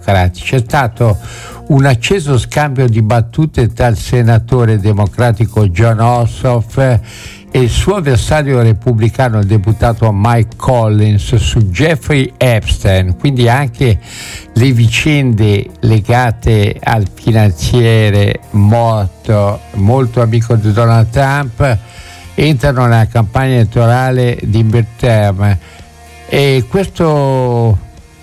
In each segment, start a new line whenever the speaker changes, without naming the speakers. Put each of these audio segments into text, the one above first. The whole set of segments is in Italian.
democratici. C'è stato un acceso scambio di battute tra il senatore democratico Jon Ossoff e il suo avversario repubblicano, il deputato Mike Collins, su Jeffrey Epstein. Quindi anche le vicende legate al finanziere morto, molto amico di Donald Trump, entrano nella campagna elettorale di midterm, e questo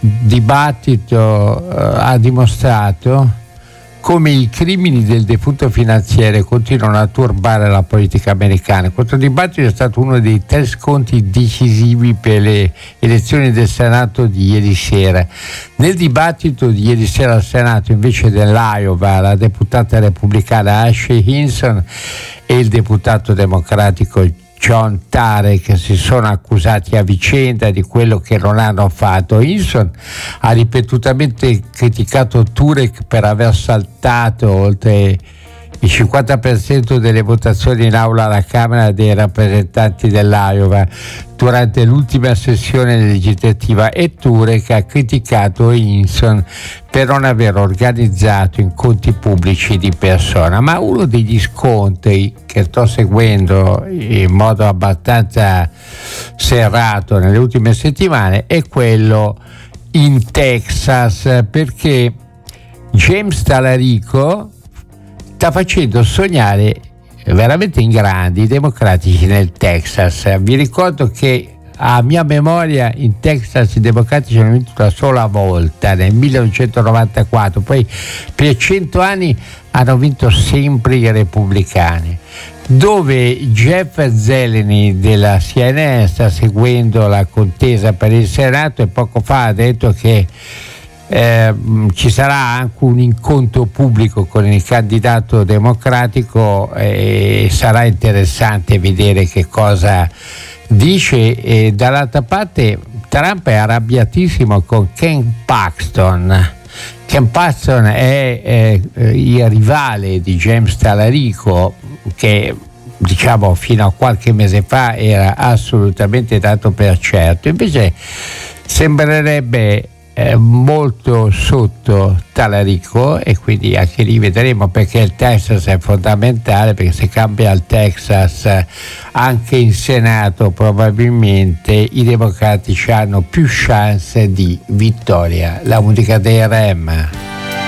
dibattito ha dimostrato come i crimini del defunto finanziere continuano a turbare la politica americana. Questo dibattito è stato uno dei 3 scontri decisivi per le elezioni del Senato di ieri sera. Nel dibattito di ieri sera al Senato, invece dell'Iowa, la deputata repubblicana Ashley Hinson e il deputato democratico John Tarek si sono accusati a vicenda di quello che non hanno fatto. Hinson ha ripetutamente criticato Turek per aver saltato oltre il 50% delle votazioni in aula alla Camera dei rappresentanti dell'Iowa durante l'ultima sessione legislativa, e Turek ha criticato Hinson per non aver organizzato incontri pubblici di persona. Ma uno degli scontri che sto seguendo in modo abbastanza serrato nelle ultime settimane è quello in Texas, perché James Talarico sta facendo sognare veramente in grandi i democratici nel Texas. Vi ricordo che a mia memoria in Texas i democratici hanno vinto una sola volta nel 1994, poi per 100 anni hanno vinto sempre i repubblicani. Dove Jeff Zeleny della CNN sta seguendo la contesa per il Senato e poco fa ha detto che ci sarà anche un incontro pubblico con il candidato democratico e sarà interessante vedere che cosa dice. E dall'altra parte Trump è arrabbiatissimo con Ken Paxton. Ken Paxton è il rivale di James Talarico, che diciamo fino a qualche mese fa era assolutamente dato per certo, invece sembrerebbe molto sotto Talarico, e quindi anche lì vedremo, perché il Texas è fondamentale, perché se cambia il Texas anche in Senato probabilmente i democratici hanno più chance di vittoria. La musica dei Rem.